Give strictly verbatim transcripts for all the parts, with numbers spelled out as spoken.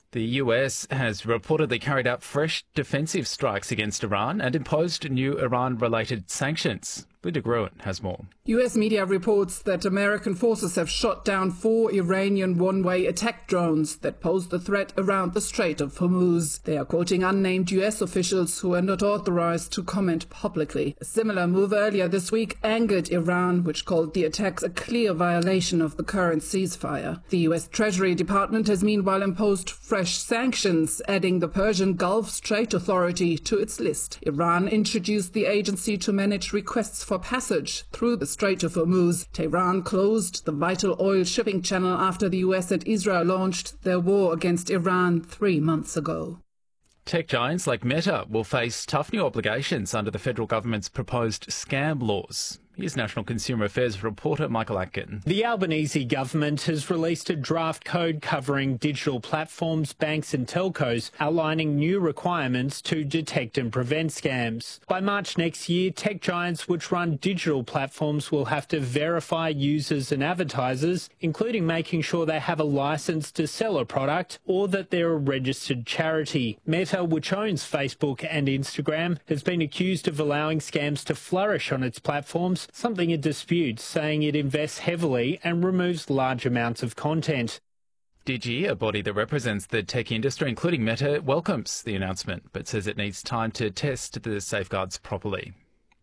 The U S has reportedly carried out fresh defensive strikes against Iran and imposed new Iran-related sanctions. Linda Gruen has more. U S media reports that American forces have shot down four Iranian one-way attack drones that posed a threat around the Strait of Hormuz. They are quoting unnamed U S officials who are not authorized to comment publicly. A similar move earlier this week angered Iran, which called the attacks a clear violation of the current ceasefire. The U S Treasury Department has meanwhile imposed fresh sanctions, adding the Persian Gulf Strait Authority to its list. Iran introduced the agency to manage requests for passage through the Strait of Hormuz. Tehran closed the vital oil shipping channel after the U S and Israel launched their war against Iran three months ago. Tech giants like Meta will face tough new obligations under the federal government's proposed scam laws. Here's National Consumer Affairs reporter Michael Atkin. The Albanese government has released a draft code covering digital platforms, banks and telcos, outlining new requirements to detect and prevent scams. By March next year, tech giants which run digital platforms will have to verify users and advertisers, including making sure they have a license to sell a product or that they're a registered charity. Meta, which owns Facebook and Instagram, has been accused of allowing scams to flourish on its platforms, something it disputes, saying it invests heavily and removes large amounts of content. Digi, a body that represents the tech industry, including Meta, welcomes the announcement, but says it needs time to test the safeguards properly.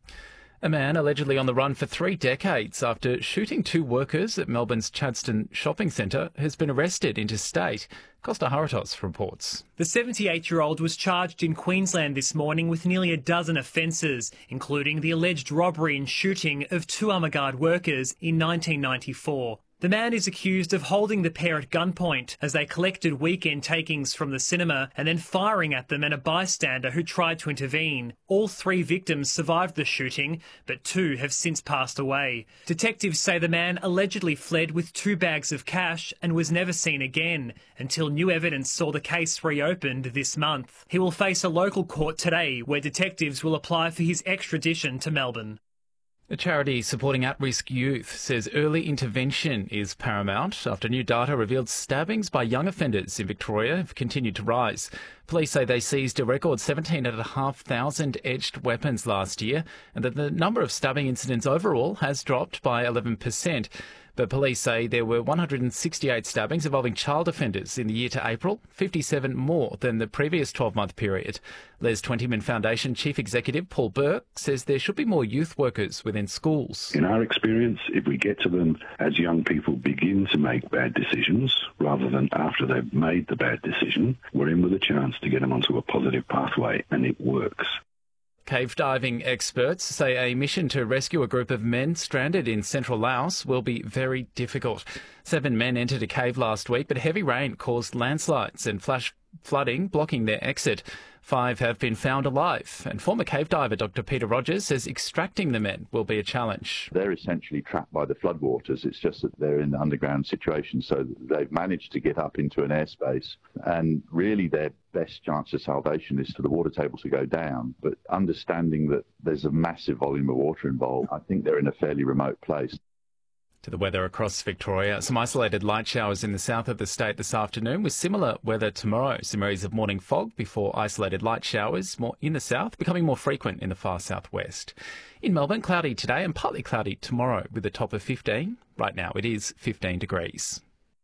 A man allegedly on the run for three decades after shooting two workers at Melbourne's Chadstone shopping centre has been arrested interstate. Costa Haratos reports. The seventy-eight-year-old was charged in Queensland this morning with nearly a dozen offences, including the alleged robbery and shooting of two Armaguard workers in nineteen ninety-four. The man is accused of holding the pair at gunpoint as they collected weekend takings from the cinema and then firing at them and a bystander who tried to intervene. All three victims survived the shooting, but two have since passed away. Detectives say the man allegedly fled with two bags of cash and was never seen again until new evidence saw the case reopened this month. He will face a local court today where detectives will apply for his extradition to Melbourne. A charity supporting at-risk youth says early intervention is paramount after new data revealed stabbings by young offenders in Victoria have continued to rise. Police say they seized a record seventeen thousand five hundred edged weapons last year and that the number of stabbing incidents overall has dropped by eleven percent. But police say there were one hundred sixty-eight stabbings involving child offenders in the year to April, fifty-seven more than the previous twelve-month period. Les Twentyman Foundation Chief Executive Paul Burke says there should be more youth workers within schools. In our experience, if we get to them as young people begin to make bad decisions, rather than after they've made the bad decision, we're in with a chance to get them onto a positive pathway, and it works. Cave diving experts say a mission to rescue a group of men stranded in central Laos will be very difficult. Seven men entered a cave last week, but heavy rain caused landslides and flash flooding, blocking their exit. Five have been found alive, and former cave diver Doctor Peter Rogers says extracting the men will be a challenge. They're essentially trapped by the floodwaters. It's just that they're in the underground situation, so they've managed to get up into an airspace, and really their best chance of salvation is for the water table to go down. But understanding that there's a massive volume of water involved, I think they're in a fairly remote place. To the weather across Victoria, some isolated light showers in the south of the state this afternoon with similar weather tomorrow. Some areas of morning fog before isolated light showers more in the south, becoming more frequent in the far southwest. In Melbourne, cloudy today and partly cloudy tomorrow with a top of fifteen. Right now it is fifteen degrees.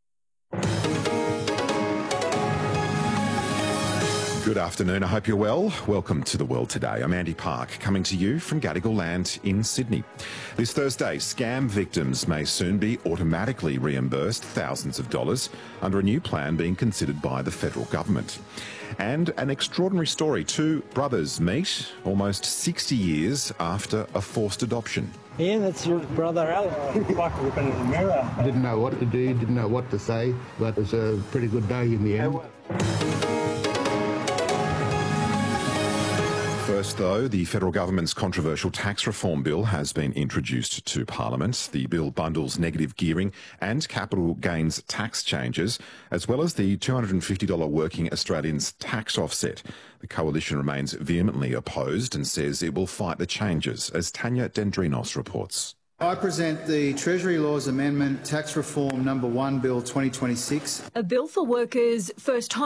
Good afternoon, I hope you're well. Welcome to The World Today. I'm Andy Park, coming to you from Gadigal Land in Sydney. This Thursday, scam victims may soon be automatically reimbursed thousands of dollars under a new plan being considered by the federal government. And an extraordinary story. Two brothers meet almost sixty years after a forced adoption. Yeah, that's your brother Alan. Like looking in the mirror. Didn't know what to do, didn't know what to say, but it was a pretty good day in the end. First, though, the federal government's controversial tax reform bill has been introduced to Parliament. The bill bundles negative gearing and capital gains tax changes, as well as the two hundred fifty dollars working Australians tax offset. The coalition remains vehemently opposed and says it will fight the changes, as Tanya Dendrinos reports. I present the Treasury Laws Amendment Tax Reform Number one Bill twenty twenty-six. A bill for workers' first time